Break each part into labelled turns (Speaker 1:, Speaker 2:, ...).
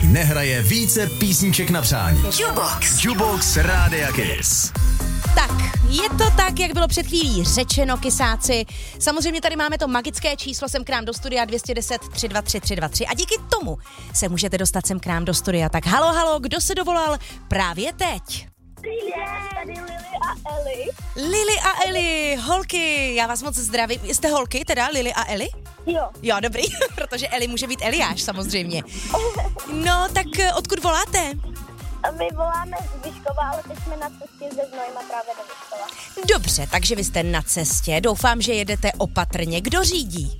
Speaker 1: nehraje více písniček na přání. Jukebox Rádia Kiss.
Speaker 2: Tak, je to tak, jak bylo před chvílí řečeno, kysáci. Samozřejmě tady máme to magické číslo sem k nám do studia 210 323 323 a díky tomu se můžete dostat sem k nám do studia. Tak halo, kdo se dovolal právě teď?
Speaker 3: Tady Lily a Eli.
Speaker 2: Lily a Eli, holky, já vás moc zdravím. Jste holky teda, Lily a Eli?
Speaker 3: Jo,
Speaker 2: dobrý, protože Eli může být Eliáš samozřejmě. No, tak odkud voláte?
Speaker 3: My voláme z Vyškova, ale teď jsme na cestě ze Znojma právě do Vyškova.
Speaker 2: Dobře, takže vy jste na cestě, doufám, že jedete opatrně. Kdo řídí?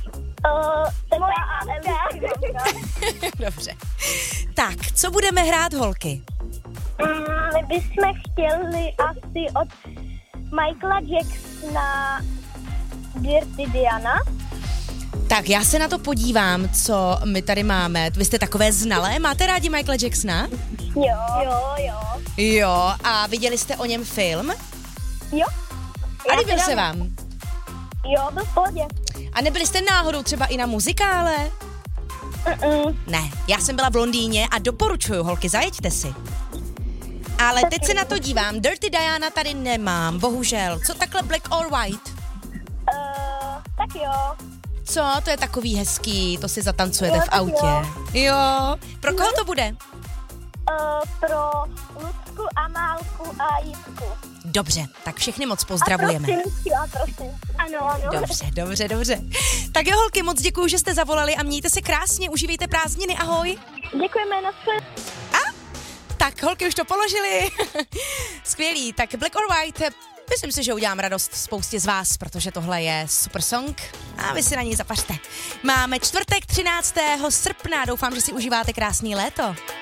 Speaker 3: Moja a Eli.
Speaker 2: Dobře. Tak, co budeme hrát, holky?
Speaker 3: My bychom chtěli asi od Michaela Jacksona Dirty Diana.
Speaker 2: Tak, já se na to podívám, co my tady máme. Vy jste takové znalé? Máte rádi Michaela Jacksona?
Speaker 3: Jo.
Speaker 2: Jo, a viděli jste o něm film?
Speaker 3: Jo.
Speaker 2: A líbil se vám?
Speaker 3: Jo, byl v pohodě.
Speaker 2: A nebyli jste náhodou třeba i na muzikále? Ne, já jsem byla v Londýně a doporučuju, holky, zajeďte si. Ale teď se na to dívám, Dirty Diana tady nemám, bohužel. Co takhle Black or White?
Speaker 3: Tak jo.
Speaker 2: Co? To je takový hezký, to si zatancujete v autě. Jo. Pro koho to bude?
Speaker 3: Pro Lucku, Amálku a Jitku.
Speaker 2: Dobře, tak všechny moc pozdravujeme.
Speaker 3: A prosím. Ano.
Speaker 2: Dobře. Tak jo, holky, moc děkuju, že jste zavolali a mějte se krásně, užívejte prázdniny, ahoj.
Speaker 3: Děkujeme, nashledanou.
Speaker 2: Tak, holky už to položili. Skvělý, tak Black or White, myslím si, že udělám radost spoustě z vás, protože tohle je super song a vy si na něj zapařte. Máme čtvrtek 13. srpna, doufám, že si užíváte krásný léto.